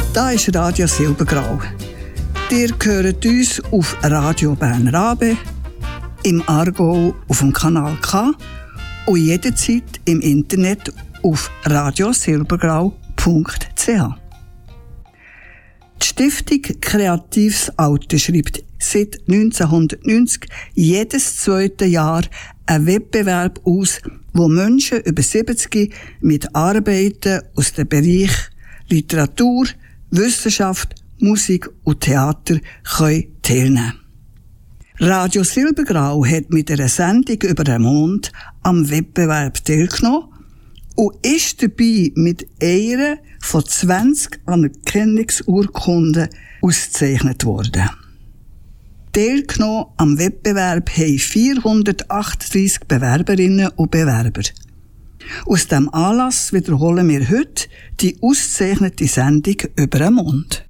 Da ist Radio Silbergrau. Ihr hört uns auf Radio Bern-Rabe, im Aargau auf dem Kanal K und jederzeit im Internet auf radiosilbergrau.ch. Die Stiftung Kreatives Alter schreibt seit 1990 jedes zweite Jahr einen Wettbewerb aus, wo Menschen über 70 mit Arbeiten aus dem Bereich Literatur, Wissenschaft, Musik und Theater teilnehmen können. Radio Silbergrau hat mit einer Sendung über den Mond am Wettbewerb teilgenommen und ist dabei mit einer von 20 Anerkennungsurkunden ausgezeichnet worden. Teilgenommen am Wettbewerb haben 438 Bewerberinnen und Bewerber. Aus diesem Anlass wiederholen wir heute die ausgezeichnete Sendung über den Mond.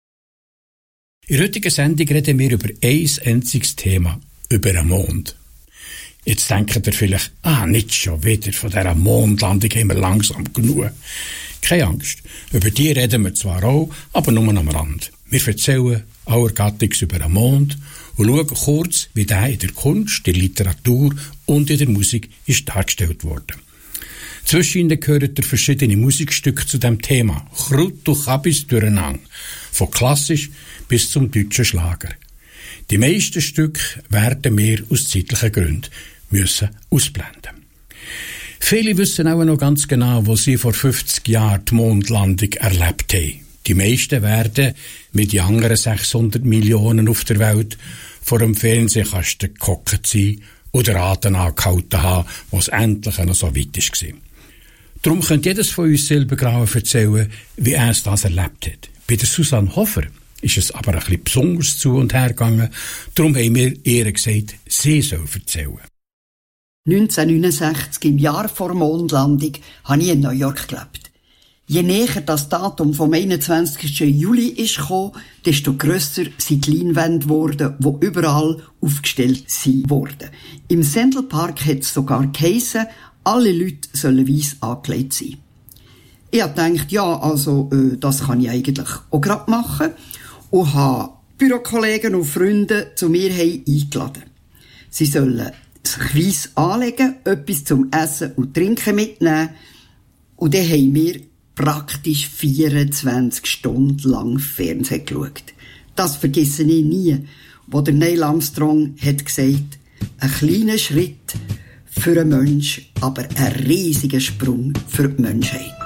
In der heutigen Sendung reden wir über ein einziges Thema, über den Mond. Jetzt denkt ihr vielleicht, nicht schon wieder, von dieser Mondlandung haben wir langsam genug. Keine Angst, über die reden wir zwar auch, aber nur am Rand. Wir erzählen allergattiges über den Mond und schauen kurz, wie der in der Kunst, der Literatur und in der Musik ist dargestellt worden. Zwischen ihnen gehören verschiedene Musikstücke zu diesem Thema. Krut und Kabis durcheinander. Von klassisch bis zum deutschen Schlager. Die meisten Stücke werden wir aus zeitlichen Gründen müssen ausblenden. Viele wissen auch noch ganz genau, wo sie vor 50 Jahren die Mondlandung erlebt haben. Die meisten werden mit den anderen 600 Millionen auf der Welt vor dem Fernsehkasten gehockt sein oder Atem angehalten haben, wo es endlich noch so weit war. Darum könnte jedes von uns Silbergrau erzählen, wie er es das erlebt hat. Bei der Susanne Hofer ist es aber ein bisschen besonders zu und her gegangen. Darum haben wir ihr gesagt, sie soll erzählen. 1969, im Jahr vor Mondlandung, habe ich in New York gelebt. Je näher das Datum vom 21. Juli ist gekommen, desto grösser sind die Leinwände geworden, die überall aufgestellt wurden. Im Central Park hat es sogar geheissen, alle Leute sollen weiss angelegt sein. Ich habe gedacht, das kann ich eigentlich auch gerade machen und habe Bürokollegen und Freunde zu mir eingeladen. Sie sollen sich weiss anlegen, etwas zum Essen und Trinken mitnehmen und dann haben wir praktisch 24 Stunden lang Fernsehen geschaut. Das vergesse ich nie, wo der Neil Armstrong hat gesagt, ein kleiner Schritt für einen Mensch, aber ein riesiger Sprung für die Menschheit.